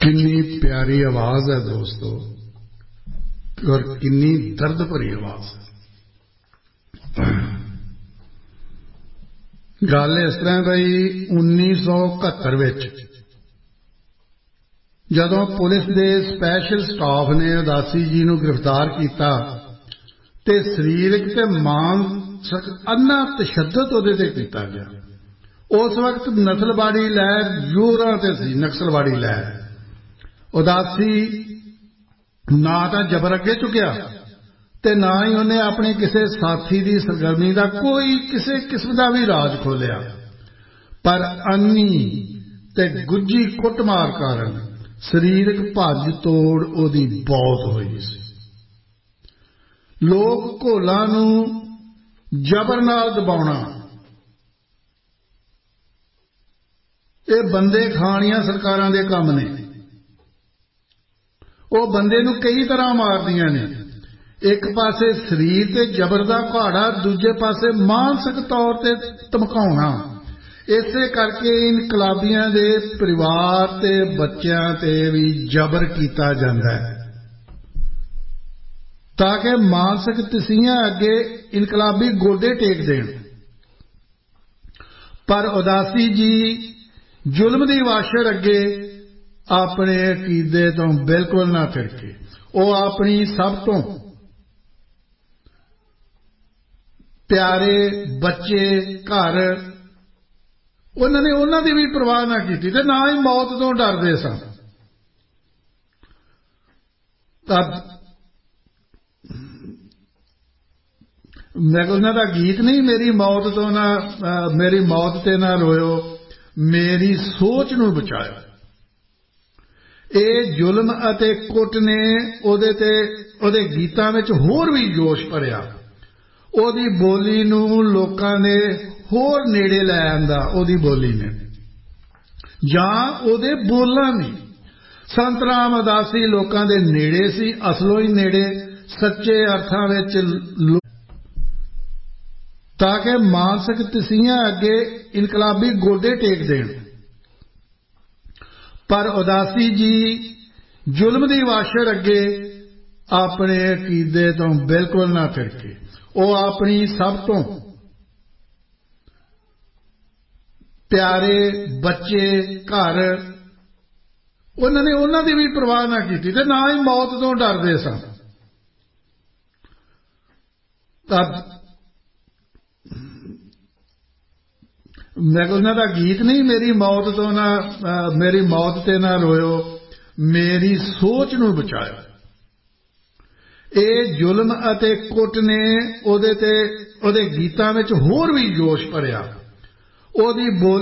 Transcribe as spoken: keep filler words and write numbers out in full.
कितनी प्यारी आवाज है दोस्तों और कितनी दर्द भरी आवाज है। गल इस तरह बई उन्नीस सौ इकहत्तर जदों पुलिस के स्पैशल स्टाफ ने उदासी जी नूं गिरफ्तार किया ते शरीरक ते मानसिक अन्ना तशद्दद उहदे ते कीता गया। उस वक्त नस्लवाड़ी लहर जोरां ते सी, नक्सलवाड़ी लहर। उदासी ना तो जबर अगे चुकिया ते ना ही उन्हें अपने किसी साथी की सरगर्मी का कोई किसी किस्म का भी राज खोलिया, पर अन्नी ते गुज्जी कुटमार कारण शरीरक भज तोड़ उहदी बहुत हुई सी। लोग घोलां नूं जबर नाल दबाउणा ये बंदे खाणियां सरकारां दे काम ने। वो बंदे नूं कई तरह मारदियां ने, एक पासे शरीर ते जबर दा घाड़ा, दूजे पासे मानसिक तौर ते धमकाउणा। इसे करके इनकलाबियां दे परिवार ते बच्चों ते भी जबर कीता जांदा है ताकि मानसिक तसीहां अगे इनकलाबी गोडे टेक देण। पर उदासी जी जुल्म दी वाशर अगे अपने अकीदे तो बिल्कुल ना थिड़के। वो अपनी सब तो प्यारे बच्चे घर उन्होंने उन्हों की भी परवाह ना की ते ना ही मौत तो डरते सन। मैं उन्हों का गीत नहीं, मेरी मौत तो ना मेरी मौत ते ना रोयो, मेरी सोच नूं बचायो। ये जुल्म अते कुट ने उहदे ते उहदे गीतां विच होर भी जोश भरिया। उहदी बोली नूं लोकां ने होर नेड़े लै आंदा। उहदी बोली ने जां उहदे बोलां ने संत राम उदासी लोकां दे नेड़े सी, असलों ही नेड़े, सच्चे अर्थां विच, ताकि मानसिक तसीहां अगे इनकलाबी गोडे टेक देण। पर उदासी जी जुल्म दी वाशर अगे अपने अकीदे तो बिल्कुल ना थिड़के। वो अपनी सब तो प्यारे बच्चे घर उन्होंने उन्हों की भी परवाह ना की ते ना ही मौत तो डरते सन। मैं उन्हों का गीत नहीं, मेरी मौत तो ना मेरी मौत ते ना रोयो, मेरी सोच नूं बचायो। ये जुल्म अते कुट ने उहदे ते उहदे गीतां विच होर भी जोश भरिया। उहदी बोली